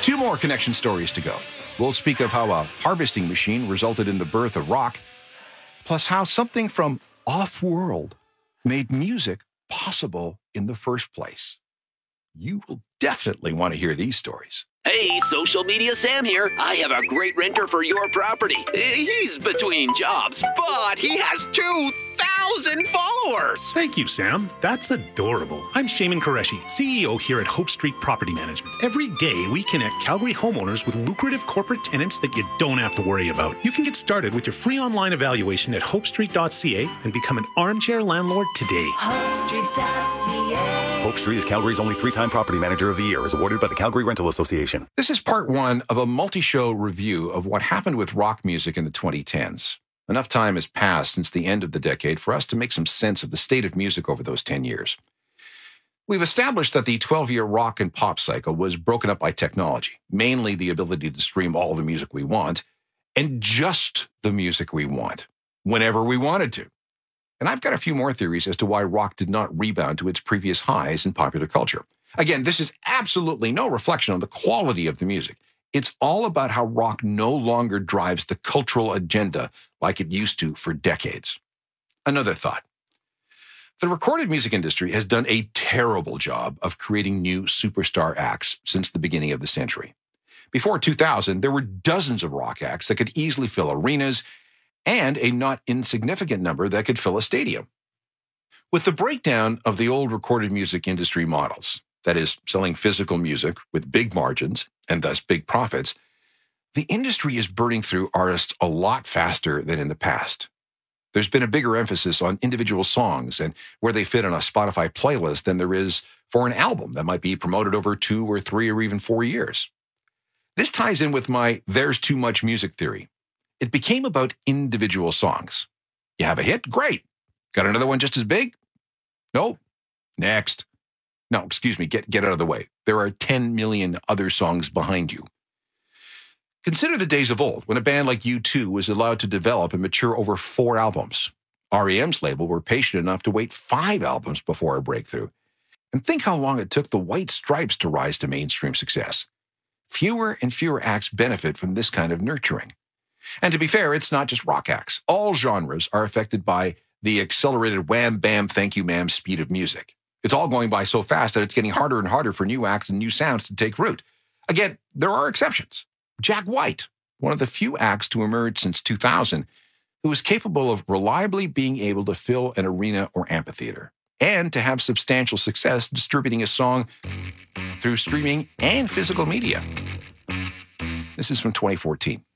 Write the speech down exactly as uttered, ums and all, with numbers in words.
Two more connection stories to go. We'll speak of how a harvesting machine resulted in the birth of rock, plus how something from off-world made music possible in the first place. You will definitely want to hear these stories. Hey, Social Media Sam here. I have a great renter for your property. He's between jobs, but he has two thousand followers. Thank you, Sam. That's adorable. I'm Shaman Qureshi, C E O here at Hope Street Property Management. Every day, we connect Calgary homeowners with lucrative corporate tenants that you don't have to worry about. You can get started with your free online evaluation at hope street dot c a and become an armchair landlord today. hope street dot c a Hope Street is Calgary's only three-time Property Manager of the Year, as awarded by the Calgary Rental Association. This is part one of a multi-show review of what happened with rock music in the twenty tens. Enough time has passed since the end of the decade for us to make some sense of the state of music over those ten years. We've established that the twelve-year rock and pop cycle was broken up by technology, mainly the ability to stream all the music we want, and just the music we want, whenever we wanted to. And I've got a few more theories as to why rock did not rebound to its previous highs in popular culture. Again, this is absolutely no reflection on the quality of the music. It's all about how rock no longer drives the cultural agenda like it used to for decades. Another thought. The recorded music industry has done a terrible job of creating new superstar acts since the beginning of the century. Before two thousand, there were dozens of rock acts that could easily fill arenas, and a not insignificant number that could fill a stadium. With the breakdown of the old recorded music industry models, that is, selling physical music with big margins and thus big profits, the industry is burning through artists a lot faster than in the past. There's been a bigger emphasis on individual songs and where they fit on a Spotify playlist than there is for an album that might be promoted over two or three or even four years. This ties in with my there's too much music theory. It became about individual songs. You have a hit? Great. Got another one just as big? Nope. Next. No, excuse me, get, get out of the way. There are ten million other songs behind you. Consider the days of old when a band like U two was allowed to develop and mature over four albums. R E M's label were patient enough to wait five albums before a breakthrough. And think how long it took the White Stripes to rise to mainstream success. Fewer and fewer acts benefit from this kind of nurturing. And to be fair, it's not just rock acts. All genres are affected by the accelerated wham, bam, thank you, ma'am speed of music. It's all going by so fast that it's getting harder and harder for new acts and new sounds to take root. Again, there are exceptions. Jack White, one of the few acts to emerge since two thousand, who was capable of reliably being able to fill an arena or amphitheater, and to have substantial success distributing a song through streaming and physical media. This is from twenty fourteen.